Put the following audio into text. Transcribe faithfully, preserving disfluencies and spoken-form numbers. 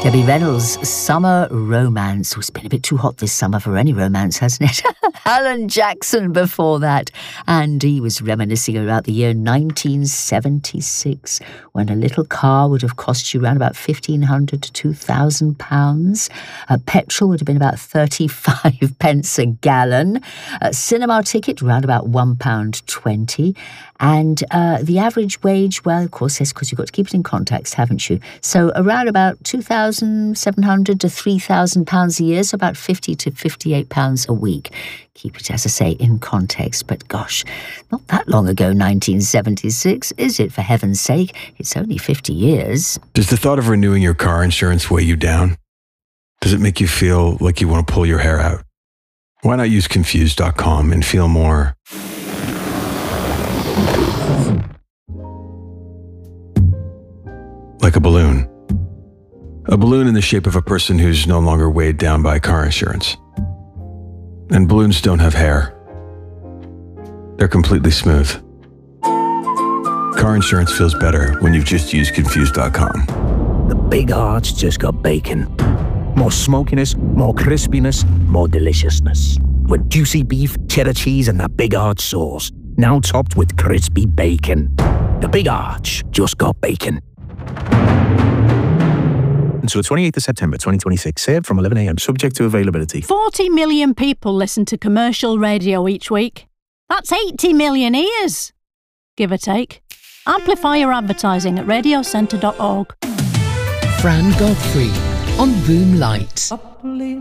Debbie Reynolds' Summer Romance. Oh, it's been a bit too hot this summer for any romance, hasn't it? Alan Jackson before that. And he was reminiscing about the year nineteen seventy-six, when a little car would have cost you around about fifteen hundred to two thousand pounds. Uh, petrol would have been about thirty-five pence a gallon. A cinema ticket, around about one pound twenty. And uh, the average wage, well, of course, yes, because you've got to keep it in context, haven't you? So around about two thousand seven hundred to three thousand pounds a year, so about fifty to fifty-eight pounds a week. Keep it, as I say, in context. But gosh, not that long ago, nineteen seventy-six, is it, for heaven's sake? It's only fifty years. Does the thought of renewing your car insurance weigh you down? Does it make you feel like you want to pull your hair out? Why not use Confused dot com and feel more like a balloon? A balloon in the shape of a person who's no longer weighed down by car insurance. And balloons don't have hair. They're completely smooth. Car insurance feels better when you've just used Confused dot com. The Big Arch just got bacon. More smokiness, more crispiness, more deliciousness. With juicy beef, cheddar cheese, and that Big Arch sauce. Now topped with crispy bacon. The Big Arch just got bacon. Until the twenty-eighth of September twenty twenty-six, saved from eleven a m, subject to availability. forty million people listen to commercial radio each week. That's eighty million ears, give or take. Amplify your advertising at radio centre dot org. Fran Godfrey on Boom Light.